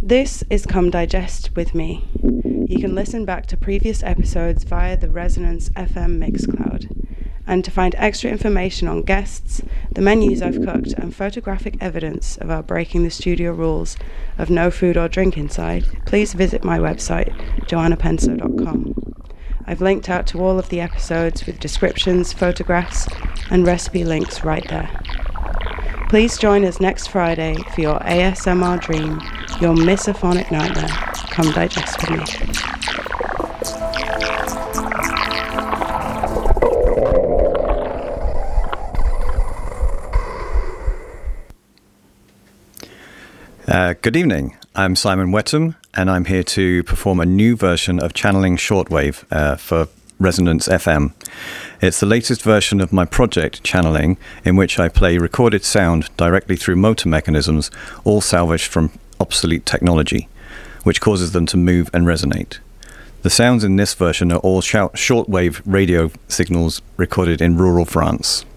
This is Come Digest with me. You can listen back to previous episodes via the Resonance FM Mixcloud. And to find extra information on guests, the menus I've cooked, and photographic evidence of our breaking the studio rules of no food or drink inside, please visit my website, joannapenso.com. I've linked out to all of the episodes with descriptions, photographs, and recipe links right there. Please join us next Friday for your ASMR dream, your misophonic nightmare. Come digest with me. Good evening. I'm Simon Wetham, and I'm here to perform a new version of Channeling Shortwave for Resonance FM. It's the latest version of my project, Channeling, in which I play recorded sound directly through motor mechanisms, all salvaged from obsolete technology, which causes them to move and resonate. The sounds in this version are all shortwave radio signals recorded in rural France.